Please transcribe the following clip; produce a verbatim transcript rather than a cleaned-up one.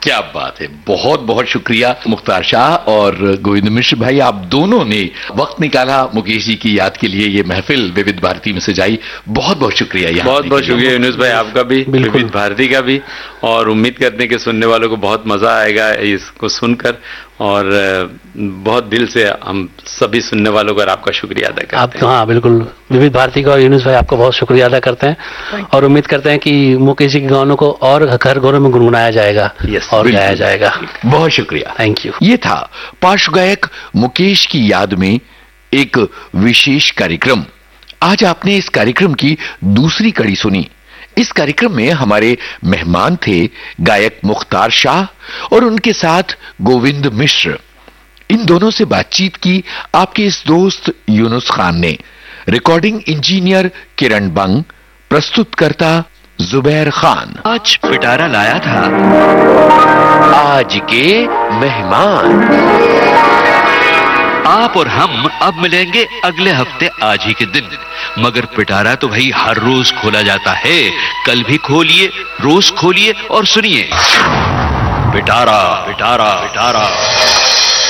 क्या बात है, बहुत बहुत शुक्रिया मुख्तार शाह और गोविंद मिश्र भाई, आप दोनों ने वक्त निकाला मुकेश जी की याद के लिए। ये महफिल विविध भारती में सजाई, बहुत बहुत शुक्रिया। यहाँ बहुत बहुत शुक्रिया यूनुस भाई, आपका भी, विविध भारती का भी, और उम्मीद करते हैं कि सुनने वालों को बहुत मजा आएगा इसको सुनकर, और बहुत दिल से हम सभी सुनने वालों का आपका शुक्रिया अदा करते आप, हैं। हाँ बिल्कुल, विविध भारती का और यूनुस भाई आपको बहुत शुक्रिया अदा करते हैं, और उम्मीद करते हैं कि मुकेश जी के गानों को और घर घरों में गुनगुनाया जाएगा और गाया जाएगा। बहुत शुक्रिया, थैंक यू। ये था पार्श्व गायक मुकेश की याद में एक विशेष कार्यक्रम। आज आपने इस कार्यक्रम की दूसरी कड़ी सुनी। इस कार्यक्रम में हमारे मेहमान थे गायक मुख्तार शाह और उनके साथ गोविंद मिश्र। इन दोनों से बातचीत की आपके इस दोस्त यूनुस खान ने। रिकॉर्डिंग इंजीनियर किरण बंग, प्रस्तुतकर्ता जुबैर खान। आज पिटारा लाया था आज के मेहमान। आप और हम अब मिलेंगे अगले हफ्ते आज ही के दिन, मगर पिटारा तो भाई हर रोज खोला जाता है। कल भी खोलिए, रोज खोलिए और सुनिए पिटारा पिटारा पिटारा।